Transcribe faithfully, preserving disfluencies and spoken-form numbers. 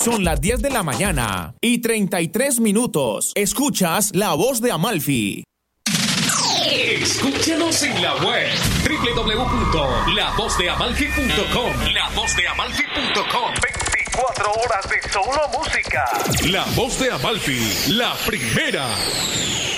Son las diez de la mañana y treinta y tres minutos. Escuchas La Voz de Amalfi. Escúchanos en la web doble u doble u doble u punto la voz de amalfi punto com. la voz de amalfi punto com. veinticuatro horas de solo música. La Voz de Amalfi, la primera.